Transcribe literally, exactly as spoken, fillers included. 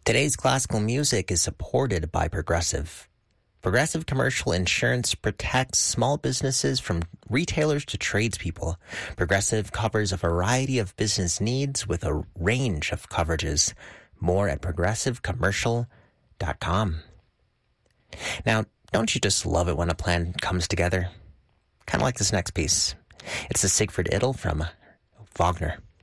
Today's classical music is supported by Progressive. Progressive Commercial Insurance protects small businesses from retailers to tradespeople. Progressive covers a variety of business needs with a range of coverages. More at progressive commercial dot com. Now, don't you just love it when a plan comes together? Kind of like this next piece. It's the Siegfried Idyll from Wagner.